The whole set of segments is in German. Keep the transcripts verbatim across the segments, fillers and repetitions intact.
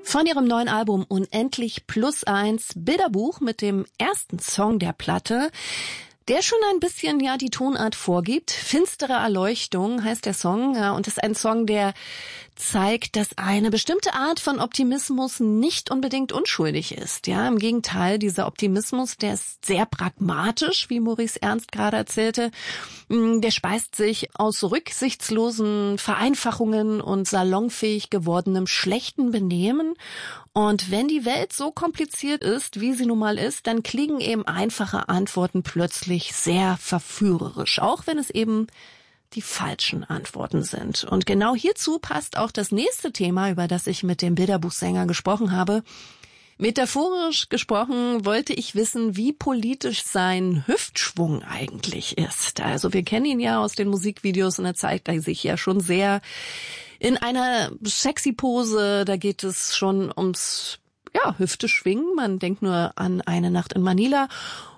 Von ihrem neuen Album Unendlich plus eins, Bilderbuch mit dem ersten Song der Platte, der schon ein bisschen ja die Tonart vorgibt. Finstere Erleuchtung heißt der Song, ja, und ist ein Song, der zeigt, dass eine bestimmte Art von Optimismus nicht unbedingt unschuldig ist. Ja, im Gegenteil, dieser Optimismus, der ist sehr pragmatisch, wie Maurice Ernst gerade erzählte. Der speist sich aus rücksichtslosen Vereinfachungen und salonfähig gewordenem schlechten Benehmen. Und wenn die Welt so kompliziert ist, wie sie nun mal ist, dann klingen eben einfache Antworten plötzlich sehr verführerisch, auch wenn es eben die falschen Antworten sind. Und genau hierzu passt auch das nächste Thema, über das ich mit dem Bilderbuchsänger gesprochen habe. Metaphorisch gesprochen wollte ich wissen, wie politisch sein Hüftschwung eigentlich ist. Also wir kennen ihn ja aus den Musikvideos und er zeigt er sich ja schon sehr in einer sexy Pose. Da geht es schon ums ja Hüfte schwingen. Man denkt nur an Eine Nacht in Manila.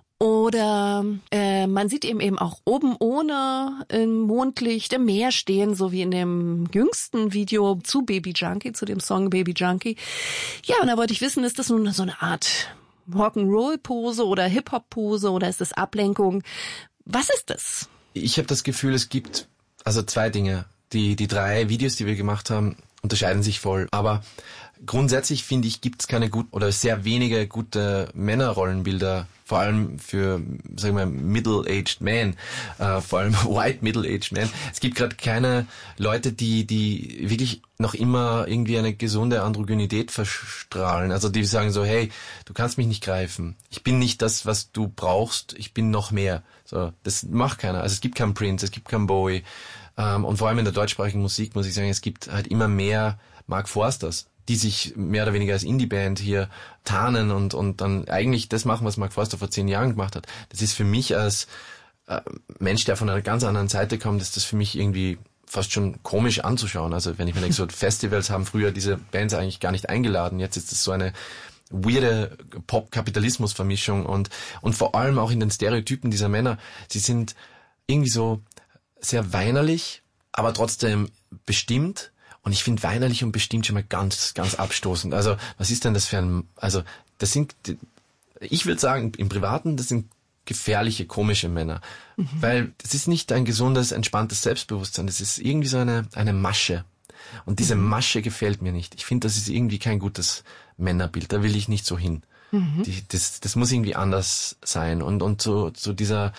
Oder äh, man sieht ihn eben auch oben ohne im Mondlicht im Meer stehen, so wie in dem jüngsten Video zu Baby Junkie, zu dem Song Baby Junkie. Ja, und da wollte ich wissen, ist das nun so eine Art Rock'n'Roll-Pose oder Hip-Hop-Pose oder ist das Ablenkung? Was ist das? Ich habe das Gefühl, es gibt also zwei Dinge. Die, die drei Videos, die wir gemacht haben, unterscheiden sich voll. Aber grundsätzlich finde ich, gibt es keine gut oder sehr wenige gute Männerrollenbilder, vor allem für, sagen wir, middle-aged men, äh, vor allem white middle-aged men. Es gibt gerade keine Leute, die die wirklich noch immer irgendwie eine gesunde Androgynität verstrahlen. Also die sagen so, hey, du kannst mich nicht greifen. Ich bin nicht das, was du brauchst. Ich bin noch mehr. So, das macht keiner. Also es gibt keinen Prince, es gibt keinen Bowie. Ähm, und vor allem in der deutschsprachigen Musik muss ich sagen, es gibt halt immer mehr Mark Forsters, die sich mehr oder weniger als Indie-Band hier tarnen und und dann eigentlich das machen, was Mark Forster vor zehn Jahren gemacht hat. Das ist für mich als äh, Mensch, der von einer ganz anderen Seite kommt, ist das für mich irgendwie fast schon komisch anzuschauen. Also wenn ich mir denke, so Festivals haben früher diese Bands eigentlich gar nicht eingeladen. Jetzt ist es so eine weirde Pop-Kapitalismus-Vermischung und und vor allem auch in den Stereotypen dieser Männer. Sie sind irgendwie so sehr weinerlich, aber trotzdem bestimmt. Und ich finde weinerlich und bestimmt schon mal ganz, ganz abstoßend. Also, was ist denn das für ein, also, das sind, ich würde sagen, im Privaten, das sind gefährliche, komische Männer. Mhm. Weil, das ist nicht ein gesundes, entspanntes Selbstbewusstsein. Das ist irgendwie so eine, eine Masche. Und diese mhm. Masche gefällt mir nicht. Ich finde, das ist irgendwie kein gutes Männerbild. Da will ich nicht so hin. Mhm. Die, das, das muss irgendwie anders sein. Und, und zu, zu dieser,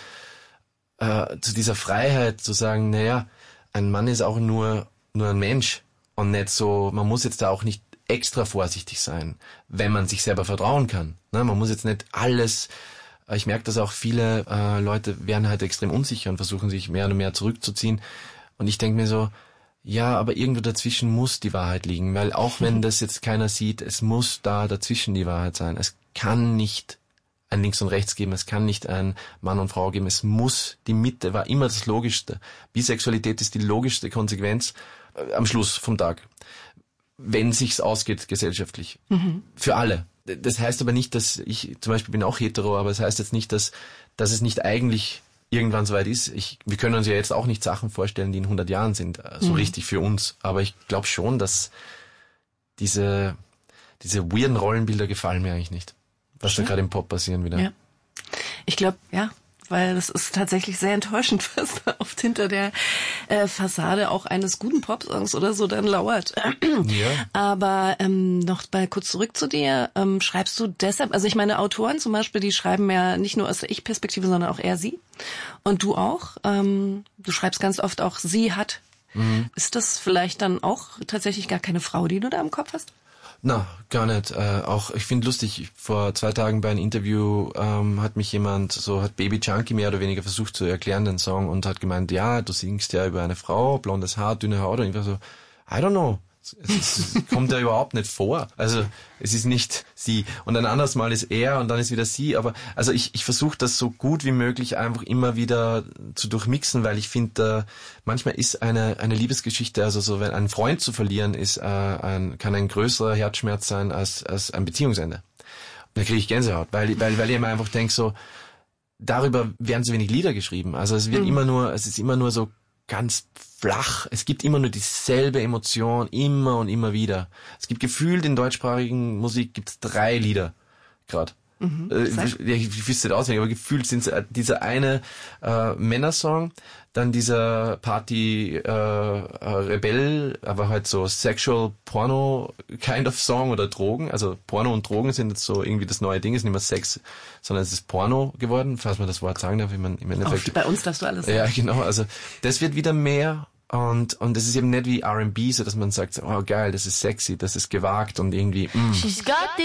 äh, zu dieser Freiheit zu sagen, naja, ein Mann ist auch nur, nur ein Mensch. Und nicht so, man muss jetzt da auch nicht extra vorsichtig sein, wenn man sich selber vertrauen kann. Ne, man muss jetzt nicht alles, ich merke, dass auch viele äh, Leute werden halt extrem unsicher und versuchen sich mehr und mehr zurückzuziehen. Und ich denke mir so, ja, aber irgendwo dazwischen muss die Wahrheit liegen, weil auch wenn das jetzt keiner sieht, es muss da dazwischen die Wahrheit sein. Es kann nicht ein Links und Rechts geben, es kann nicht ein Mann und Frau geben, es muss, die Mitte war immer das Logischste. Bisexualität ist die logischste Konsequenz am Schluss vom Tag, wenn sich's ausgeht gesellschaftlich. Mhm. Für alle. Das heißt aber nicht, dass ich, zum Beispiel bin auch hetero, aber es das heißt jetzt nicht, dass, dass es nicht eigentlich irgendwann soweit ist. Ich, wir können uns ja jetzt auch nicht Sachen vorstellen, die in hundert Jahren sind, so mhm. richtig für uns. Aber ich glaube schon, dass diese, diese weirden Rollenbilder gefallen mir eigentlich nicht. Was ja. da gerade im Pop passieren wieder. Ja. Ich glaube, ja. Weil das ist tatsächlich sehr enttäuschend, was da oft hinter der äh, Fassade auch eines guten Popsongs oder so dann lauert. Ja. Aber ähm, noch mal kurz zurück zu dir. Ähm, schreibst du deshalb, also ich meine Autoren zum Beispiel, die schreiben ja nicht nur aus der Ich-Perspektive, sondern auch er, sie. Und du auch. Ähm, du schreibst ganz oft auch sie hat. Mhm. Ist das vielleicht dann auch tatsächlich gar keine Frau, die du da im Kopf hast? Na, gar nicht. Äh, auch ich finde lustig, vor zwei Tagen bei einem Interview ähm, hat mich jemand, so hat Baby Junkie mehr oder weniger versucht zu erklären, den Song, und hat gemeint, ja, du singst ja über eine Frau, blondes Haar, dünne Haut, und ich war so, I don't know. Es, es kommt ja überhaupt nicht vor. Also es ist nicht sie. Und ein anderes Mal ist er und dann ist wieder sie. Aber also ich, ich versuche das so gut wie möglich einfach immer wieder zu durchmixen, weil ich finde, äh, manchmal ist eine eine Liebesgeschichte, also so wenn einen Freund zu verlieren, ist äh, ein kann ein größerer Herzschmerz sein als als ein Beziehungsende. Und da kriege ich Gänsehaut, weil weil weil ich mir einfach denke, so darüber werden so wenig Lieder geschrieben. Also es wird mhm. immer nur, es ist immer nur so ganz flach. Es gibt immer nur dieselbe Emotion, immer und immer wieder. Es gibt gefühlt in deutschsprachigen Musik gibt's drei Lieder gerade. Mhm, äh, ich, ich wüsste nicht auswendig, aber gefühlt sind es dieser eine äh, Männersong, dann dieser Party äh, äh, Rebell, aber halt so Sexual Porno kind of Song oder Drogen. Also Porno und Drogen sind jetzt so irgendwie das neue Ding, ist nicht mehr Sex, sondern es ist Porno geworden, falls man das Wort sagen darf, wie man im Endeffekt. Auch bei uns darfst du alles sagen. Ja, genau. Also das wird wieder mehr. Und und es ist eben nicht wie R and B, so dass man sagt, oh geil, das ist sexy, das ist gewagt und irgendwie. Mm.